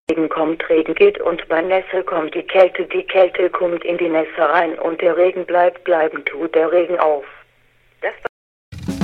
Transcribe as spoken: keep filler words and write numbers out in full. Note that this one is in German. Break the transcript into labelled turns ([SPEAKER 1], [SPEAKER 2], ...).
[SPEAKER 1] Regen kommt, Regen geht und bei Nässe kommt die Kälte, die Kälte kommt in die Nässe rein und der Regen bleibt, bleiben tut der Regen auf. Das